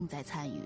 在参与。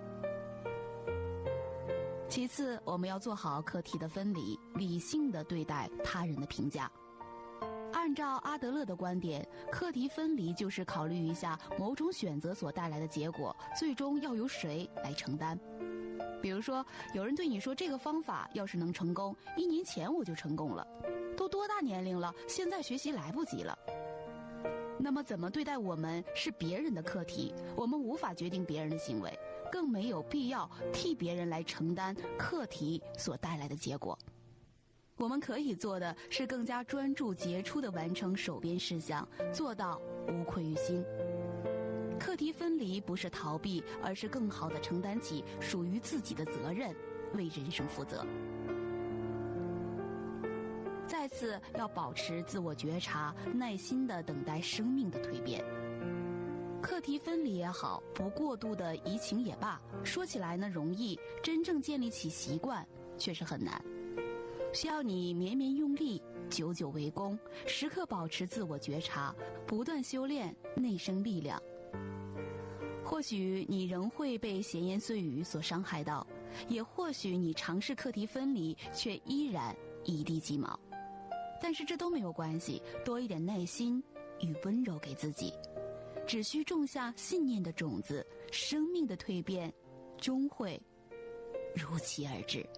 其次，我们要做好课题的分离，理性地对待他人的评价。按照阿德勒的观点，课题分离就是考虑一下某种选择所带来的结果，最终要由谁来承担。比如说，有人对你说这个方法要是能成功，1年前我就成功了，都多大年龄了，现在学习来不及了。那么怎么对待我们是别人的课题，我们无法决定别人的行为，更没有必要替别人来承担课题所带来的结果。我们可以做的是更加专注杰出地完成手边事项，做到无愧于心。课题分离不是逃避，而是更好地承担起属于自己的责任，为人生负责。再次要保持自我觉察，耐心地等待生命的蜕变。课题分离也好，不过度的移情也罢，说起来呢容易，真正建立起习惯却是很难，需要你绵绵用力，久久为功，时刻保持自我觉察，不断修炼内生力量。或许你仍会被闲言碎语所伤害到，也或许你尝试课题分离，却依然一地鸡毛。但是这都没有关系，多一点耐心与温柔给自己，只需种下信念的种子，生命的蜕变终会如期而至。